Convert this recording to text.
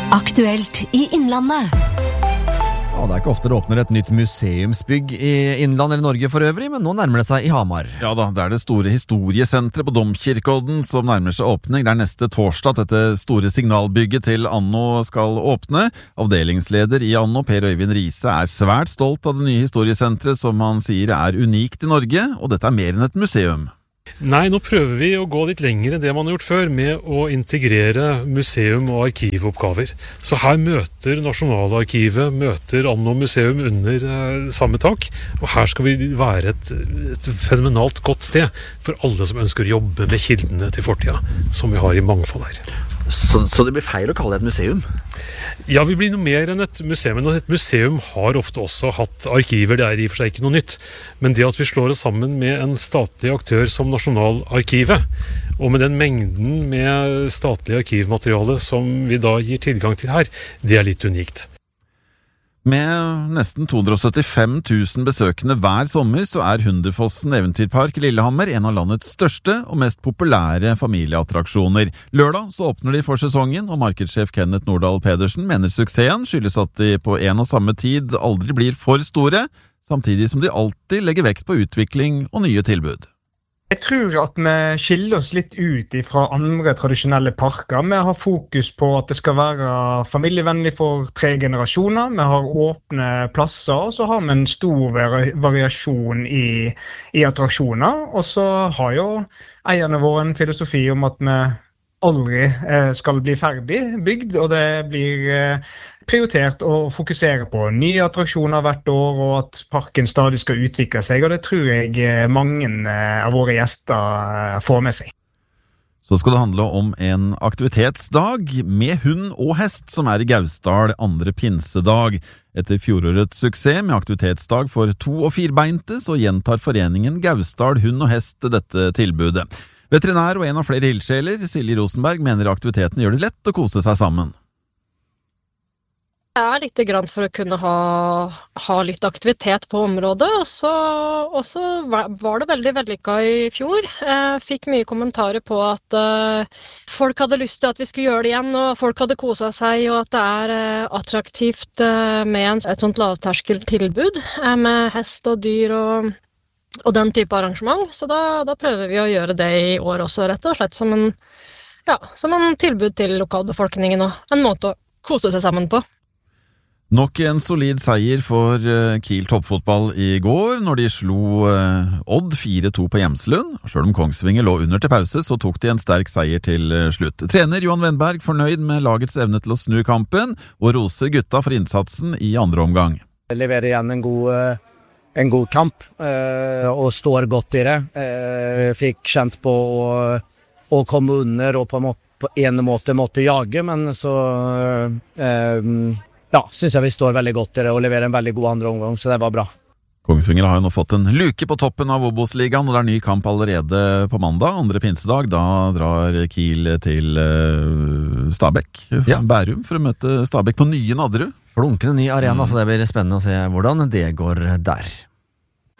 Aktuelt i Innlandet. Ja, det er ikke ofte det åpner et nytt museumsbygg i Innland eller Norge for øvrig, men nå nærmer det seg i Hamar. Ja da, det er det store historiesentret på Domkirkeodden som nærmer seg åpning. Det er neste torsdag dette store signalbygget til Anno skal åpne. Avdelingsleder i Anno, Per Øyvind Riise, er svært stolt av det nye historiesentret som han sier er unikt i Norge, og dette er mer enn et museum. Nei, nå prøver vi å gå litt lenger enn det man har gjort før, med å integrere museum- og arkivoppgaver. Så her møter Nasjonalarkivet, møter Anno museum under samme tak, og her skal vi være et fenomenalt godt sted for alle som ønsker å jobbe med kildene til fortida, som vi har i mangfold her. Så det blir feil å kalle det et museum? Ja, vi blir noe mer enn et museum. Og et museum har ofte også hatt arkiver, det er i og for seg ikke noe nytt. Men det at vi slår oss sammen med en statlig aktør som Nasjonalarkivet, og med den mengden med statlig arkivmateriale som vi da gir tilgang til her, det er litt unikt. Med nesten 275 000 besøkende hver sommer så er Hunderfossen Eventyrpark i Lillehammer en av landets største og mest populære familieattraksjoner. Lørdag så åpner de for sesongen, og markedssjef Kenneth Nordahl Pedersen mener suksessen skyldes at de på en og samme tid aldri blir for store, samtidig som de alltid legger vekt på utvikling og nye tilbud. Jeg tror at vi skiller oss litt ut fra andre tradisjonelle parker. Vi har fokus på at det skal være familievennlig for 3 generasjoner. Vi har åpne plasser, og så har vi en stor variasjon i attraksjoner. Og så har jo eierne våre en filosofi om at vi aldri skal bli ferdig bygd, og det blir prioritert å fokusere på nye attraksjoner hvert år, og at parken stadig skal utvikle seg, og det tror jeg mange av våre gjester får med seg. Så skal det handle om en aktivitetsdag med hund og hest som er i Gausdal andre pinsedag. Etter fjorårets suksess med aktivitetsdag for 2- og 4-beinte, så gjentar foreningen Gausdal hund og hest dette tilbudet. Veterinær og en av flere ildsjeler, Silje Rosenberg, mener aktiviteten gjør det lett å kose seg sammen. Det er litt grann for å kunne ha litt aktivitet på området, og så var det veldig vellykket i fjor. Jeg fikk mye kommentarer på at folk hadde lyst til at vi skulle gjøre det igjen, og folk hadde koset seg, og at det er attraktivt med et sånt lavterskeltilbud med hest og dyr og den type arrangement. Så da prøver vi å gjøre det i år også, rett og slett som en tilbud til lokalbefolkningen, og en måte å kose seg sammen på. Nok en solid seier for Kiel toppfotball i går, når de slo Odd 4-2 på Hjemslund. Selv om Kongsvinger lå under til pause, så tok de en sterk seier til slutt. Trener Johan Wennberg fornøyd med lagets evne til å snu kampen, og roser gutta for innsatsen i andre omgang. Leverer igjen en god kamp, og står godt i det. Fikk kjent på å komme under, og på en måte måtte jage, men så synes jeg vi står veldig godt i det og leverer en veldig god andre omgang, så det var bra. Kongsvinger har jo nå fått en luke på toppen av Obos-ligaen, og det er ny kamp allerede på mandag, andre pinsedag. Da drar Kiel til Stabæk, Bærum, for å møte Stabæk på nye Nadderud. Flunkende ny arena, så det blir spennende å se hvordan det går der.